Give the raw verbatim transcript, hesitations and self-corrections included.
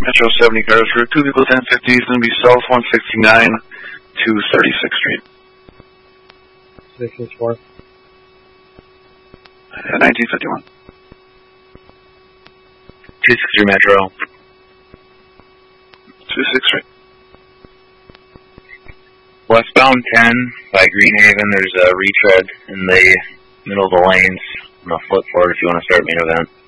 Metro seventy cars for two people, ten fifty. It's going to be South one sixty-nine to thirty-sixth Street. six six four. Uh, nineteen fifty-one. two sixty Metro. two sixth Street. Westbound ten by Greenhaven, there's a retread in the middle of the lanes. I'm going to flip forward if you want to start main event.